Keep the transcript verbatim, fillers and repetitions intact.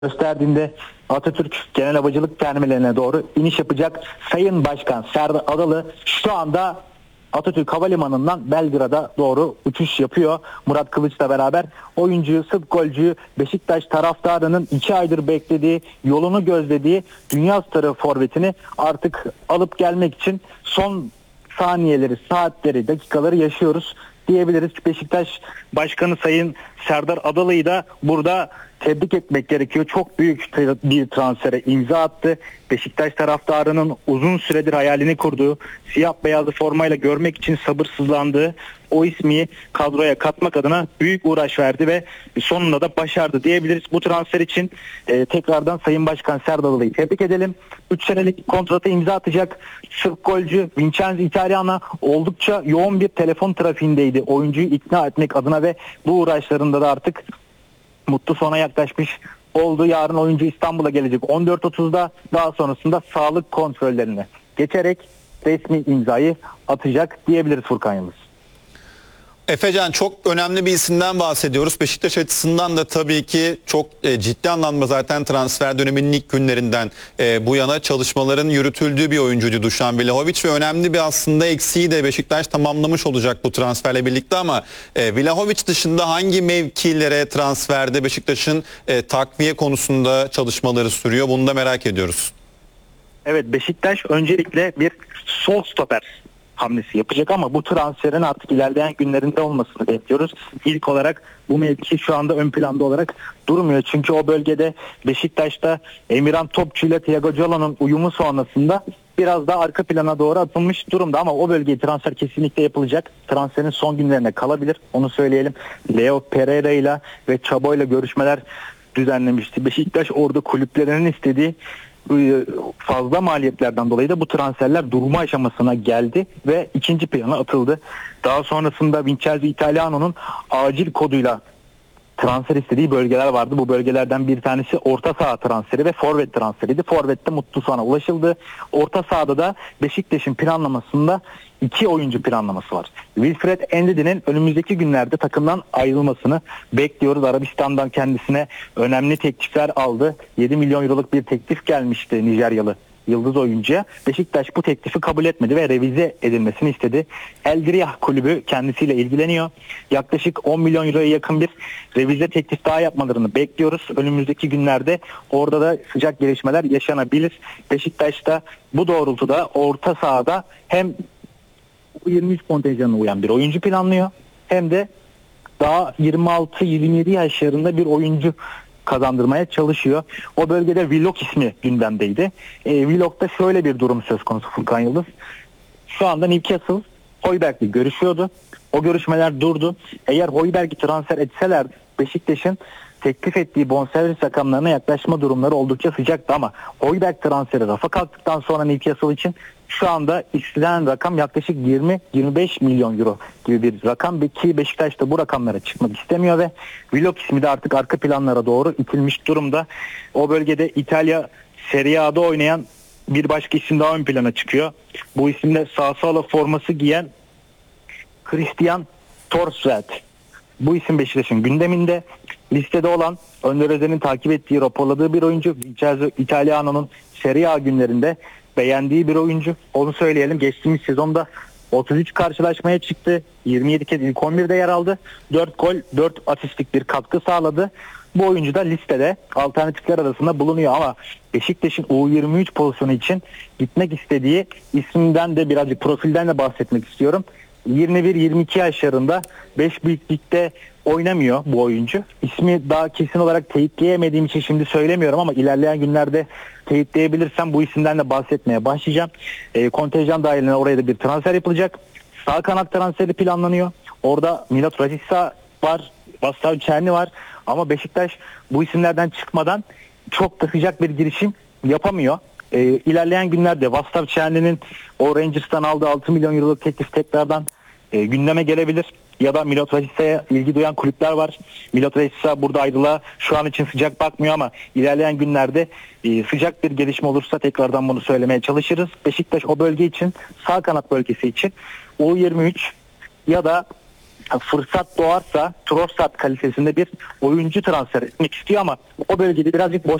gösterdiğinde Atatürk Genel Havacılık Terminaline doğru iniş yapacak Sayın Başkan Serdar Adalı şu anda Atatürk Havalimanı'ndan Belgrad'a doğru uçuş yapıyor. Murat Kılıç'la beraber oyuncuyu, Sırp golcüyü, Beşiktaş taraftarının iki aydır beklediği, yolunu gözlediği dünya starı forvetini artık alıp gelmek için son saniyeleri, saatleri, dakikaları yaşıyoruz diyebiliriz. Beşiktaş Başkanı Sayın Serdar Adalı'yı da burada tebrik etmek gerekiyor. Çok büyük bir transfere imza attı. Beşiktaş taraftarının uzun süredir hayalini kurduğu, siyah beyazlı formayla görmek için sabırsızlandığı o ismi kadroya katmak adına büyük uğraş verdi ve sonunda da başardı diyebiliriz. Bu transfer için e, tekrardan Sayın Başkan Serdar Adalı'yı tebrik edelim. üç senelik kontratı imza atacak Sırp golcü Vincenzo Italiano oldukça yoğun bir telefon trafiğindeydi. Oyuncuyu ikna etmek adına ve bu uğraşlarında da artık mutlu sona yaklaşmış oldu. Yarın oyuncu İstanbul'a gelecek on dört otuzda, daha sonrasında sağlık kontrollerine geçerek resmi imzayı atacak diyebiliriz Furkan Yıldız. Efecan, çok önemli bir isimden bahsediyoruz. Beşiktaş açısından da tabii ki çok e, ciddi anlamda zaten transfer döneminin ilk günlerinden e, bu yana çalışmaların yürütüldüğü bir oyuncuydu Dušan Vlahović ve önemli bir aslında eksiği de Beşiktaş tamamlamış olacak bu transferle birlikte ama e, Vlahović dışında hangi mevkilere transferde Beşiktaş'ın e, takviye konusunda çalışmaları sürüyor, bunu da merak ediyoruz. Evet, Beşiktaş öncelikle bir sol stoper hamlesi yapacak ama bu transferin artık ilerleyen günlerinde olmasını bekliyoruz. İlk olarak bu mevki şu anda ön planda olarak durmuyor. Çünkü o bölgede Beşiktaş'ta Emirhan Topçu ile Thiago Jolo'nun uyumu sonrasında biraz daha arka plana doğru atılmış durumda ama o bölgeye transfer kesinlikle yapılacak. Transferin son günlerine kalabilir. Onu söyleyelim. Leo Pereira ile ve Çabo ile görüşmeler düzenlemişti. Beşiktaş orada kulüplerinin istediği fazla maliyetlerden dolayı da bu transferler durma aşamasına geldi ve ikinci plana atıldı. Daha sonrasında Vincenzo Italiano'nun acil koduyla transfer istediği bölgeler vardı. Bu bölgelerden bir tanesi orta saha transferi ve forvet transferiydi. Forvet'te mutlu sona ulaşıldı. Orta sahada da Beşiktaş'ın planlamasında iki oyuncu planlaması var. Wilfred Ndidi'nin önümüzdeki günlerde takımdan ayrılmasını bekliyoruz. Arabistan'dan kendisine önemli teklifler aldı. yedi milyon euroluk bir teklif gelmişti Nijeryalı yıldız oyuncuya. Beşiktaş bu teklifi kabul etmedi ve revize edilmesini istedi. El Diriyah kulübü kendisiyle ilgileniyor. Yaklaşık on milyon euroya yakın bir revize teklif daha yapmalarını bekliyoruz. Önümüzdeki günlerde orada da sıcak gelişmeler yaşanabilir. Beşiktaş'ta bu doğrultuda orta sahada hem yirmi üç kontenjanına uyan bir oyuncu planlıyor hem de daha yirmi altı yirmi yedi yaşlarında bir oyuncu kazandırmaya çalışıyor. O bölgede Willock ismi gündemdeydi. E, Willock'ta şöyle bir durum söz konusu Furkan Yıldız. Şu anda Newcastle Højbjerg'le görüşüyordu. O görüşmeler durdu. Eğer Højbjerg'i transfer etseler Beşiktaş'ın teklif ettiği bonservis rakamlarına yaklaşma durumları oldukça sıcaktı ama Højbjerg transferi rafa kalktıktan sonra Newcastle için şu anda istenen rakam yaklaşık yirmi yirmi beş milyon euro gibi bir rakam ki Beşiktaş da bu rakamlara çıkmak istemiyor ve Willock ismi de artık arka planlara doğru itilmiş durumda. O bölgede İtalya Serie A'da oynayan bir başka isim daha ön plana çıkıyor. Bu isimde Sassuolo forması giyen Christian Torstvedt. Bu isim Beşiktaş'ın gündeminde. Listede olan Önder Özen'in takip ettiği, raporladığı bir oyuncu. Vincenzo Italiano'nun Serie A günlerinde beğendiği bir oyuncu. Onu söyleyelim. Geçtiğimiz sezonda otuz üç karşılaşmaya çıktı. yirmi yedi kez ilk on birde yer aldı. dört gol, dört asistlik bir katkı sağladı. Bu oyuncu da listede alternatifler arasında bulunuyor ama Beşiktaş'ın U yirmi üç pozisyonu için gitmek istediği isimden de birazcık profilden de bahsetmek istiyorum. yirmi bir yirmi iki yaşlarında beş büyük ligde oynamıyor bu oyuncu. İsmi daha kesin olarak teyitleyemediğim için şimdi söylemiyorum ama ilerleyen günlerde teyitleyebilirsem bu isimden de bahsetmeye başlayacağım. E, kontenjan dahiline oraya da bir transfer yapılacak. Sağ kanat transferi planlanıyor. Orada Milot Rashica var, Vaslav Černi var ama Beşiktaş bu isimlerden çıkmadan çok da sıcak bir girişim yapamıyor. E, ilerleyen günlerde Vaslav Černi'nin o Rangers'tan aldığı altı milyon euroluk teklif tekrardan e, gündeme gelebilir. Ya da Milot Rasica'ya ilgi duyan kulüpler var. Milot Rashica burada ayrılığa şu an için sıcak bakmıyor ama ilerleyen günlerde e, sıcak bir gelişme olursa tekrardan bunu söylemeye çalışırız. Beşiktaş o bölge için, sağ kanat bölgesi için U yirmi üç ya da fırsat doğarsa Trossard kalitesinde bir oyuncu transfer etmek istiyor ama o bölgede birazcık boş